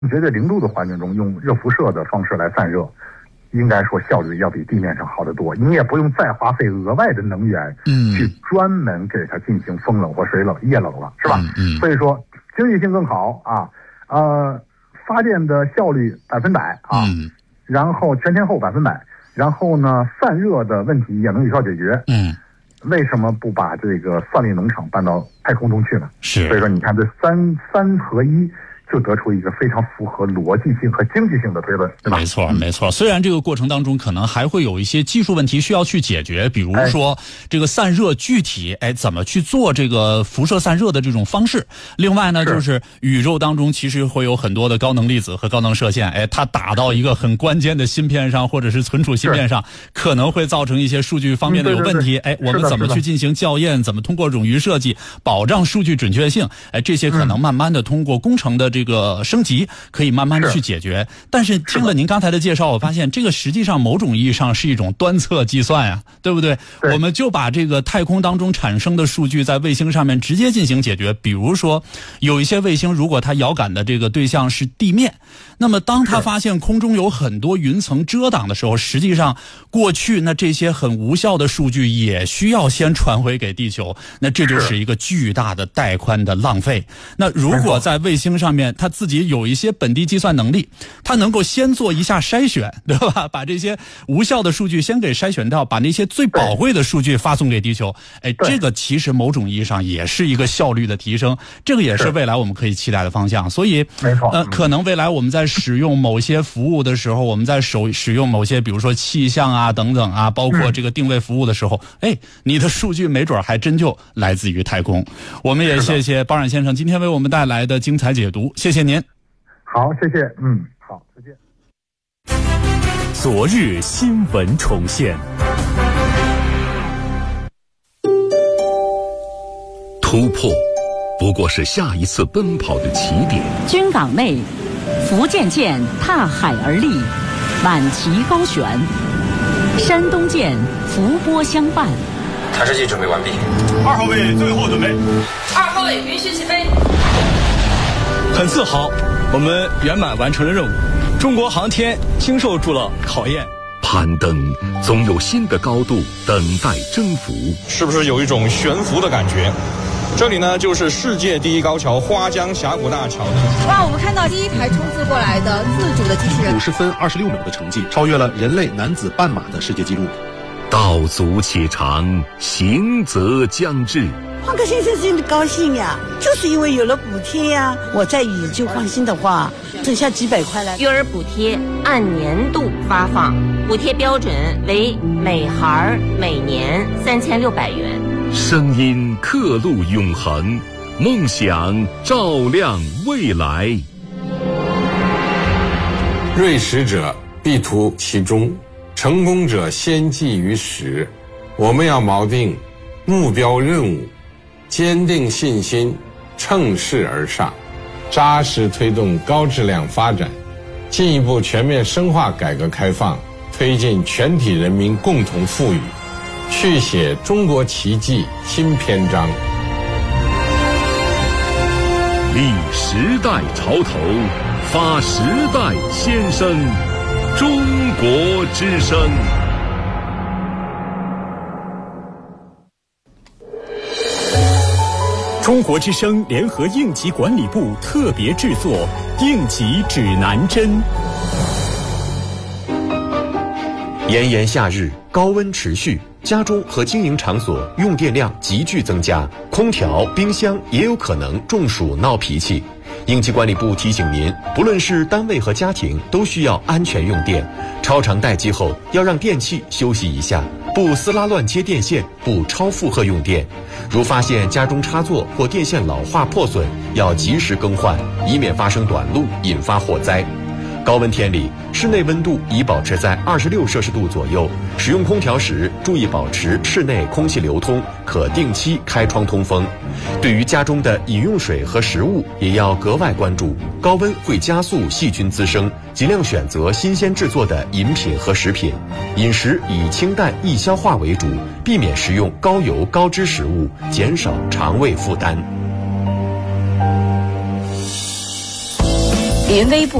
绝对0度的环境中用热辐射的方式来散热，应该说效率要比地面上好得多。你也不用再花费额外的能源，去专门给它进行风冷或水冷、液冷了，是吧？所以说经济性更好啊，发电的效率100%啊，然后全天候100%，然后呢，散热的问题也能有效解决。为什么不把这个算力农场搬到太空中去呢？ 是， 所以说你看这三合一，就得出一个非常符合逻辑性和经济性的推论，对吧？ 没错，没错。虽然这个过程当中可能还会有一些技术问题需要去解决，比如说这个散热具体怎么去做这个辐射散热的这种方式。另外呢，就是宇宙当中其实会有很多的高能粒子和高能射线，它打到一个很关键的芯片上或者是存储芯片上，可能会造成一些数据方面的有问题。我们怎么去进行校验？怎么通过冗余设计保障数据准确性？这些可能慢慢的通过工程的这个升级可以慢慢的去解决。但是听了您刚才的介绍，我发现这个实际上某种意义上是一种端侧计算呀，对不对？我们就把这个太空当中产生的数据在卫星上面直接进行解决。比如说有一些卫星如果它遥感的这个对象是地面，那么当它发现空中有很多云层遮挡的时候，实际上过去那这些很无效的数据也需要先传回给地球，那这就是一个巨大的带宽的浪费。那如果在卫星上面它自己有一些本地计算能力，它能够先做一下筛选，对吧？把这些无效的数据先给筛选掉，把那些最宝贵的数据发送给地球。这个其实某种意义上也是一个效率的提升，这个也是未来我们可以期待的方向。所以可能未来我们在使用某些服务的时候，我们在使用某些比如说气象啊等等啊，包括这个定位服务的时候，你的数据没准还真就来自于太空。我们也谢谢包冉先生今天为我们带来的精彩解读，谢谢您。 好，谢谢。好，再见。 昨日新闻重现， 突破不过是下一次奔跑的起点。 军港内，福建舰踏海而立，挽旗高悬；山东舰伏波相伴。 探视器准备完毕 ，2号位最后准备 ，2号位允许起飞。 很自豪，我们圆满完成了任务，中国航天经受住了考验。 攀登总有新的高度等待征服， 是不是有一种悬浮的感觉？这里呢，就是世界第一高桥花江峡谷大桥。 哇，我们看到第一台冲刺过来的自主的机器人 ，50分26秒的成绩，超越了人类男子半马的世界纪录。 道阻且长，行则将至。 换个先生心里高兴呀，就是因为有了补贴呀。我在宇宙放心的话，剩下几百块了。 育儿补贴按年度发放，补贴标准为每孩每年3600元。 声音刻录永恒，梦想照亮未来。 锐识者必图其中，成功者先记于始。我们要锚定目标任务，坚定信心，乘势而上，扎实推动高质量发展，进一步全面深化改革开放，推进全体人民共同富裕，续写中国奇迹新篇章。 立时代潮头，发时代先声，中国之声。 中国之声联合应急管理部特别制作应急指南针。 炎炎夏日，高温持续，家中和经营场所用电量急剧增加，空调、冰箱也有可能中暑闹脾气。应急管理部提醒您，不论是单位和家庭，都需要安全用电。超长待机后，要让电器休息一下，不撕拉乱接电线，不超负荷用电。如发现家中插座或电线老化破损，要及时更换，以免发生短路，引发火灾。高温天里，室内温度宜保持在26摄氏度左右。使用空调时，注意保持室内空气流通，可定期开窗通风。对于家中的饮用水和食物，也要格外关注。高温会加速细菌滋生，尽量选择新鲜制作的饮品和食品。饮食以清淡易消化为主，避免食用高油高脂食物，减少肠胃负担。 云微博